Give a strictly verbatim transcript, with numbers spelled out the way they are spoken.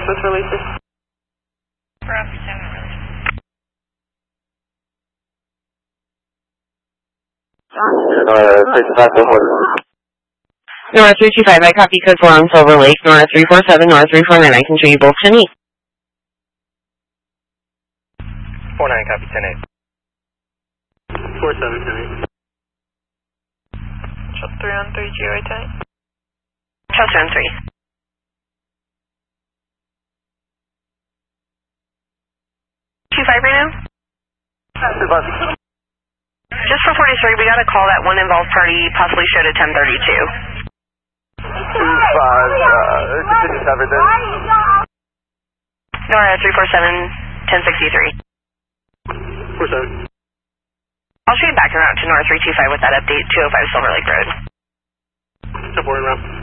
with releases. Copy seven release. Nora three two five, Nora three two five, I copy code four on Silver Lake. Nora three four seven, Nora three four nine, I can show you both ten eight. four nine, copy ten eight. four seven, ten eight. Shot three on three, G O A ten. Shot three on three. two five right now? Just for forty-three, we got a call that one involved party possibly showed at ten thirty-two. two five, uh, continues everything. Nora three four seven, ten sixty-three. four seven. I'll show you back around to Nora three two five with that update, two oh five Silver Lake Road. ten four, round.